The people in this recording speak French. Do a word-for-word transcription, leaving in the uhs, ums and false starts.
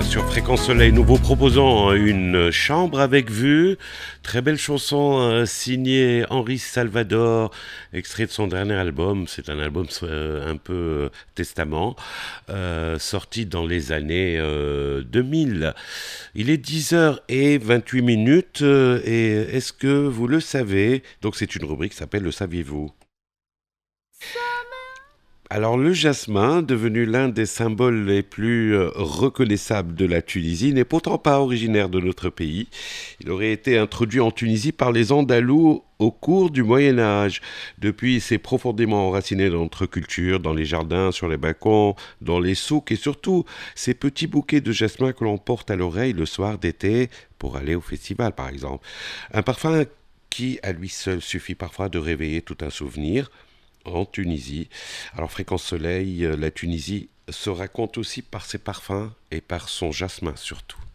sur Fréquence Soleil, nous vous proposons une chambre avec vue. Très belle chanson euh, signée Henri Salvador, extrait de son dernier album. C'est un album euh, un peu euh, testament, euh, sorti dans les années euh, deux mille. Il est dix heures vingt-huit minutes euh, et est-ce que vous le savez? Donc c'est une rubrique qui s'appelle Le saviez-vous? Alors le jasmin, devenu l'un des symboles les plus euh, reconnaissables de la Tunisie, n'est pourtant pas originaire de notre pays. Il aurait été introduit en Tunisie par les Andalous au cours du Moyen Âge. Depuis, il s'est profondément enraciné dans notre culture, dans les jardins, sur les balcons, dans les souks et surtout ces petits bouquets de jasmin que l'on porte à l'oreille le soir d'été pour aller au festival par exemple. Un parfum qui à lui seul suffit parfois de réveiller tout un souvenir en Tunisie. Alors Fréquence Soleil, euh, la Tunisie se raconte aussi par ses parfums et par son jasmin surtout.